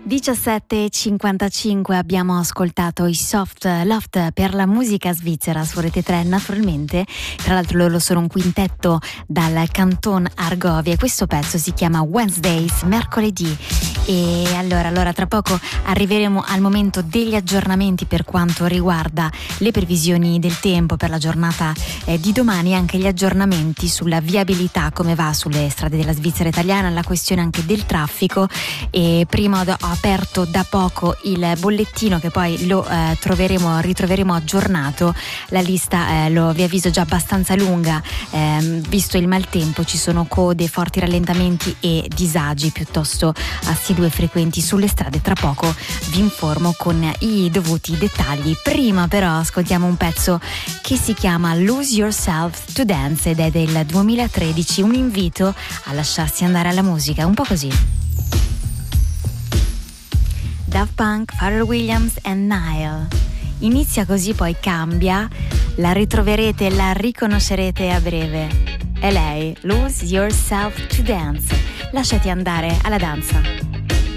17:55 abbiamo ascoltato i Soft Loft per la musica svizzera su Rete 3, naturalmente. Tra l'altro loro sono un quintetto dal Canton Argovia e questo pezzo si chiama Wednesdays, mercoledì. E allora tra poco arriveremo al momento degli aggiornamenti per quanto riguarda le previsioni del tempo per la giornata di domani, anche gli aggiornamenti sulla viabilità, come va sulle strade della Svizzera italiana, la questione anche del traffico. E prima ho aperto da poco il bollettino che poi lo ritroveremo aggiornato. La lista vi avviso già abbastanza lunga, visto il maltempo ci sono code, forti rallentamenti e disagi piuttosto assidui e frequenti sulle strade. Tra poco vi informo con i dovuti dettagli. Prima però ascoltiamo un pezzo che si chiama Lose Yourself to Dance ed è del 2013, un invito a lasciarsi andare alla musica, un po' così. Daft Punk, Pharrell Williams e Nile. Inizia così, poi cambia, la ritroverete, la riconoscerete a breve. È lei, Lose Yourself to Dance. Lasciati andare alla danza.